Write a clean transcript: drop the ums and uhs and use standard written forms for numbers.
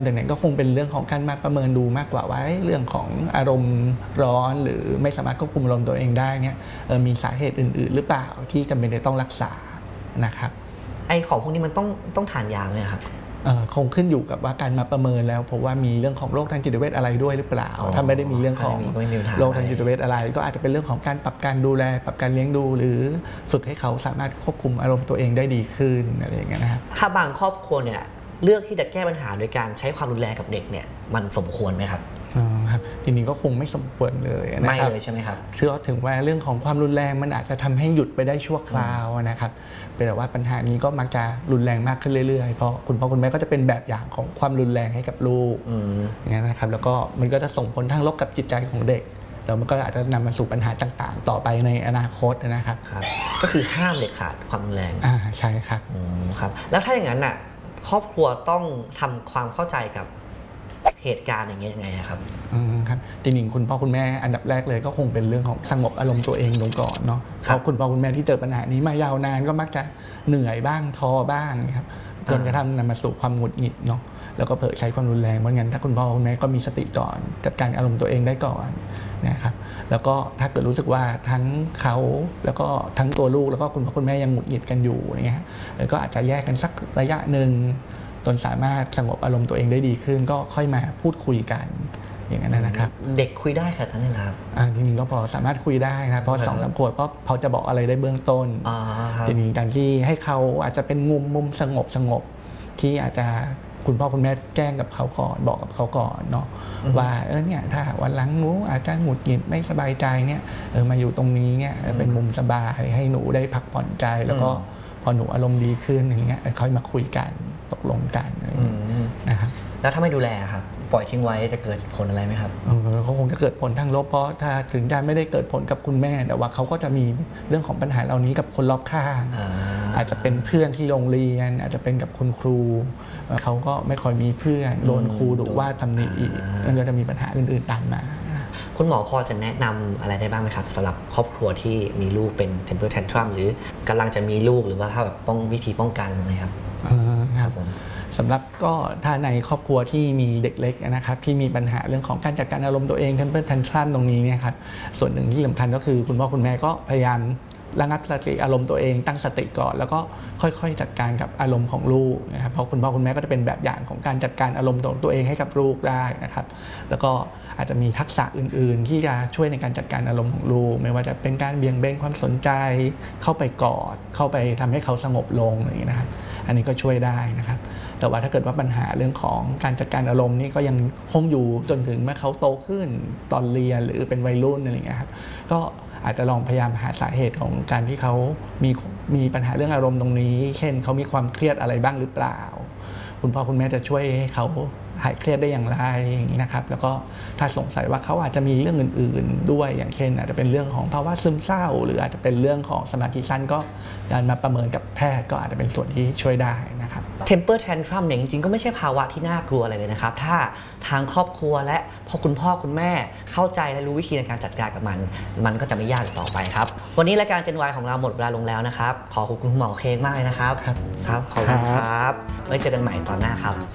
ดังนั้นก็คงเป็นเรื่องของการมาประเมินดูมากกว่าว่าเรื่องของอารมณ์ร้อนหรือไม่สามารถควบคุมอารมณ์ตัวเองได้เนี่ยมีสาเหตุอื่นๆหรือเปล่าที่จำเป็นจะต้องรักษานะครับไอของพวกนี้มันต้องทานยาไหมครับคงขึ้นอยู่กับว่าการมาประเมินแล้วเพราะว่ามีเรื่องของโรคทางจิตเวชอะไรด้วยหรือเปล่าถ้าไม่ได้มีเรื่องของโรคทางจิตเวชอะไรก็อาจจะเป็นเรื่องของการปรับการดูแลปรับการเลี้ยงดูหรือฝึกให้เขาสามารถควบคุมอารมณ์ตัวเองได้ดีขึ้นอะไรอย่างเงี้ยนะครับถ้าบางครอบครัวเนี่ยเลือกที่จะแก้ปัญหาโดยการใช้ความรุนแรงกับเด็กเนี่ยมันสมควรไหมครับครับทีนี้ก็คงไม่สมควรเลยนะครับไม่เลยใช่ไหมครับคือถึงว่าเรื่องของความรุนแรงมันอาจจะทำให้หยุดไปได้ชั่วคราวนะครับแต่ว่าปัญหานี้ก็มักจะรุนแรงมากขึ้นเรื่อยๆเพราะคุณพ่อคุณแม่ก็จะเป็นแบบอย่างของความรุนแรงให้กับลูกอย่างนี้นะครับแล้วก็มันก็จะส่งผลทางลบกับจิตใจของเด็กแล้วมันก็อาจจะนำมาสู่ปัญหาต่างๆต่อไปในอนาคตนะครับก็คือห้ามเด็ดขาดความรุนแรงใช่ครับครับแล้วถ้าอย่างนั้นน่ะครอบครัวต้องทำความเข้าใจกับเหตุการณ์อย่างเงี้ยยังไงครับครับจริงๆคุณพ่อคุณแม่อันดับแรกเลยก็คงเป็นเรื่องของสงบอารมณ์ตัวเองลงก่อนเนาะเพราะคุณพ่อคุณแม่ที่เจอปัญหานี้มายาวนานก็มักจะเหนื่อยบ้างท้อบ้างครับจนกระทั่งนำมาสู่ความหงุดหงิดเนาะแล้วก็เผลอใช้ความรุนแรงเพราะงั้นถ้าคุณพ่อคุณแม่ก็มีสติก่อนจัดการอารมณ์ตัวเองได้ก่อนนะครับแล้วก็ถ้าเกิดรู้สึกว่าทั้งเขาแล้วก็ทั้งตัวลูกแล้วก็คุณพ่อคุณแม่ยังหงุดหงิดกันอยู่อย่างเงี้ยก็อาจจะแยกกันสักระยะหนึ่งจนสามารถสงบอารมณ์ตัวเองได้ดีขึ้นก็ค่อยมาพูดคุยกันอย่างนั้นนะครับเด็กคุยได้ค่ะท่านนี่ครับจริงๆก็พอสามารถคุยได้นะเพราะ2-3 ขวบก็พอจะบอกอะไรได้เบื้องต้นทีนี้การที่ให้เขาอาจจะเป็นมุมสงบที่อาจจะคุณพ่อคุณแม่แจ้งกับเขาก่อนบอกกับเขาก่อนเนาะว่าเนี่ยถ้าวันหลังหนูอาจจะหงุดหงิดไม่สบายใจเนี่ยมาอยู่ตรงนี้เนี่ยเป็นมุมสบายให้หนูได้พักผ่อนใจแล้วก็พอหนูอารมณ์ดีขึ้นอย่างเงี้ยค่อยมาคุยกันตกลงกันนะครับแล้วถ้าไม่ดูแลครับปล่อยทิ้งไว้จะเกิดผลอะไรไหมครับเขาคงจะเกิดผลทางลบเพราะถ้าถึงจะไม่ได้เกิดผลกับคุณแม่แต่ว่าเขาก็จะมีเรื่องของปัญหาเหล่านี้กับคนรอบข้างอาจจะเป็นเพื่อนที่โรงเรียนอาจจะเป็นกับคุณครูเขาก็ไม่ค่อยมีเพื่อนโดนครูดุว่าตำหนิอีกมันก็จะมีปัญหาอื่นๆตามมาคุณหมอพอจะแนะนำอะไรได้บ้างไหมครับสำหรับครอบครัวที่มีลูกเป็น temper tantrum หรือกำลังจะมีลูกหรือว่าถ้าแบบวิธีป้องกันอะไรครับครับผมสำหรับก็ถ้าในครอบครัวที่มีเด็กเล็กนะครับที่มีปัญหาเรื่องของการจัดการอารมณ์ตัวเอง temper tantrum ตรงนี้เนี่ยครับส่วนหนึ่งที่สำคัญก็คือคุณพ่อคุณแม่ก็พยายามระงับสติอารมณ์ตัวเองตั้งสติก่อนแล้วก็ค่อยๆจัดการกับอารมณ์ของลูกนะครับเพราะคุณพ่อคุณแม่ก็จะเป็นแบบอย่างของการจัดการอารมณ์ของตัวเองให้กับลูกได้นะครับแล้วก็อาจจะมีทักษะอื่นๆที่จะช่วยในการจัดการอารมณ์ของลูกไม่ว่าจะเป็นการเบี่ยงเบนความสนใจเข้าไปกอดเข้าไปทำให้เขาสงบลงอย่างนี้นะครับอันนี้ก็ช่วยได้นะครับแต่ว่าถ้าเกิดว่าปัญหาเรื่องของการจัดการอารมณ์นี่ก็ยังคงอยู่จนถึงเมื่อเขาโตขึ้นตอนเรียนหรือเป็นวัยรุ่นอะไรอย่างเงี้ยครับก็อาจจะลองพยายามหาสาเหตุของการที่เขามีปัญหาเรื่องอารมณ์ตรงนี้เช่นเขามีความเครียดอะไรบ้างหรือเปล่าคุณพ่อคุณแม่จะช่วยให้เขาหายเครียดได้อย่างไรอย่างนี้นะครับแล้วก็ถ้าสงสัยว่าเขาอาจจะมีเรื่องอื่นๆด้วยอย่างเช่นอาจจะเป็นเรื่องของภาวะซึมเศร้าหรืออาจจะเป็นเรื่องของสมาธิสั้นก็การมาประเมินกับแพทย์ก็อาจจะเป็นส่วนที่ช่วยได้นะครับ temper tantrum เนี่ยจริงๆก็ไม่ใช่ภาวะที่น่ากลัวอะไรเลยนะครับถ้าทางครอบครัวและพอคุณพ่อคุณแม่เข้าใจและรู้วิธีในการจัดการกับมันก็จะไม่ยากต่อไปครับวันนี้รายการ Gen Y ของเราหมดเวลาลงแล้วนะครับขอขอบคุณคุณหมอเค้กมากเลยนะครับครับขอบคุณครับไว้เจอกันใหม่ตอนหน้าครับ